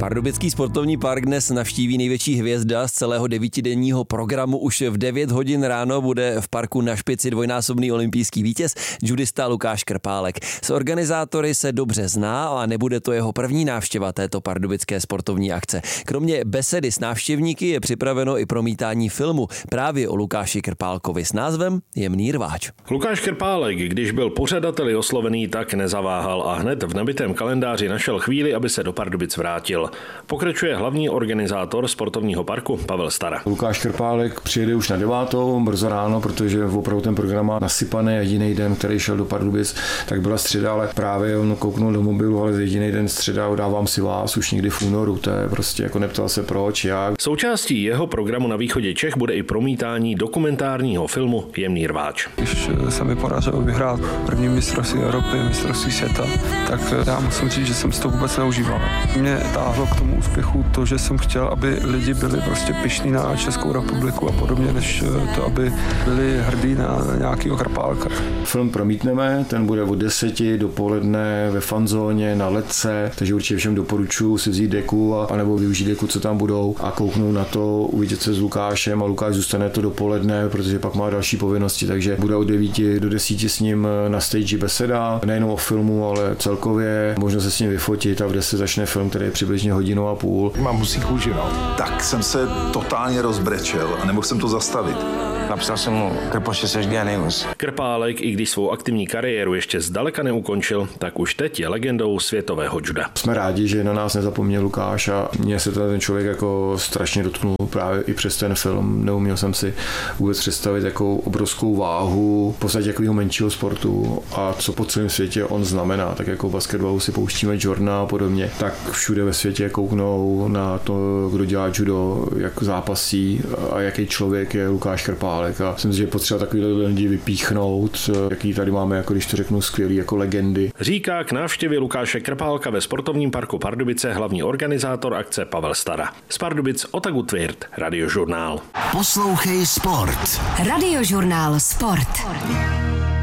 Pardubický sportovní park dnes navštíví největší hvězda z celého 9denního programu. Už v 9 hodin ráno bude v parku na špici dvojnásobný olympijský vítěz, judista Lukáš Krpálek. S organizátory se dobře zná a nebude to jeho první návštěva této pardubické sportovní akce. Kromě besedy s návštěvníky je připraveno i promítání filmu právě o Lukáši Krpálkovi s názvem Jemný rváč. Lukáš Krpálek, když byl pořadateli oslovený, tak nezaváhal a hned v nabitém kalendáři našel chvíli, aby se do Pardubic vrátil. Pokračuje hlavní organizátor sportovního parku Pavel Stara. Lukáš Krpálek přijede už na 9. brzo ráno, protože opravdu ten program má nasypaný. Jediný den, který šel do Pardubic, tak byla středa, ale právě on kouknul do mobilu, ale jediný den středa, dávám si vás už někdy v únoru. To je prostě jako neptal se proč, jak. Součástí jeho programu na východě Čech bude i promítání dokumentárního filmu Jemný rváč. Když se mi podařilo vyhrát první mistrovství Evropy, mistrovství světa, tak já musím říct, že jsem si to vůbec neužíval. Mě táhlo k tomu úspěchu to, že jsem chtěl, aby lidi byli prostě pyšní na Českou republiku a podobně, než to, aby byli hrdí na nějakýho Krpálka. Film promítneme, ten bude od 10 dopoledne ve fanzóně na Ledce, takže určitě všem doporučuji si vzít deku a nebo využít deku, co tam budou a kouknout na to, uvidět se s Lukášem a Lukáš zůstane to dopoledne, protože pak má další povinnosti, takže bude od 9 do 10 s ním na stage beseda, nejenom o filmu, ale celkově možno se s ním vyfotit a v 10 začne film, který je přibližně 1,5 hodiny. Mám husí kůži, no. Tak jsem se totálně rozbrečel a nemohl jsem to zastavit. Napsal jsem mu, Krpoši, seš genius. Krpálek, i když svou aktivní kariéru ještě zdaleka neukončil, tak už teď je legendou světového juda. Jsme rádi, že na nás nezapomněl Lukáš a mě se ten člověk jako strašně dotknul právě i přes ten film. Neuměl jsem si vůbec představit jakou obrovskou váhu v podstatě takového menšího sportu a co po celém světě on znamená. Tak jako v basketbalu si pouštíme Jordana a podobně, tak všude ve světě kouknou na to, kdo dělá judo, jak zápasí a jaký člověk je Lukáš Krpálek. A myslím si, že potřeba takovýhle lidi vypíchnout, jaký tady máme, jako když to řeknu, skvělý jako legendy. Říká k návštěvě Lukáše Krpálka ve sportovním parku Pardubice hlavní organizátor akce Pavel Stara. Z Pardubic Otagu Tvirt, Radiožurnál. Poslouchej sport. Radiožurnál Sport.